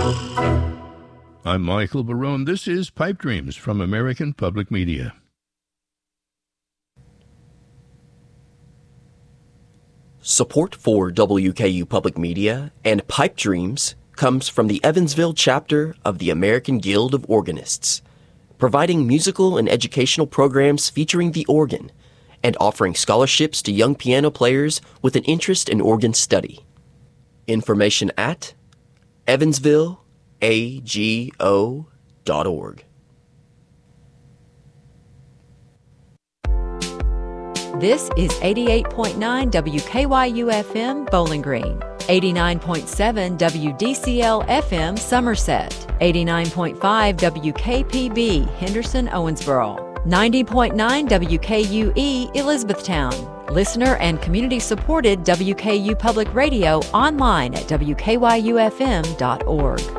I'm Michael Barone. This is Pipe Dreams from American Public Media. Support for WKU Public Media and Pipe Dreams comes from the Evansville chapter of the American Guild of Organists, providing musical and educational programs featuring the organ and offering scholarships to young piano players with an interest in organ study. Information at evansvilleago.org. This is 88.9 WKYU-FM Bowling Green, 89.7 WDCL-FM Somerset, 89.5 WKPB Henderson Owensboro, 90.9 WKUE Elizabethtown. Listener and community-supported WKU Public Radio online at WKYUFM.org.